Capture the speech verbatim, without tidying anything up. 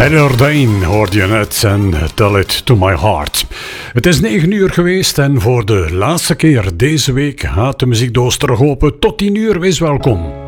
Tyler Dane hoorde je net en Tell It To My Heart. Het is negen uur geweest en voor de laatste keer deze week gaat de muziekdoos terug open. Tot tien uur, wees welkom.